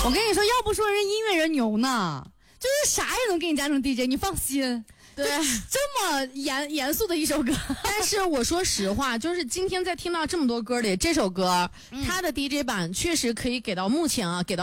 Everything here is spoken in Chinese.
我跟你说，要不说人音乐人牛呢，就是啥也能给你加成 DJ， 你放心。 对， 这么严肃的一首歌。 但是我说实话，就是今天在听到这么多歌里，这首歌它的 DJ 版确实可以给到目前啊，给到